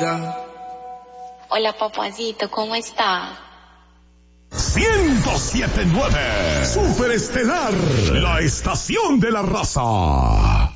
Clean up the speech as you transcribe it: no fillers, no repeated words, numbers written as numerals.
digan. Hola, papacito, ¿cómo está? 107.9 Superestelar, la estación de la raza.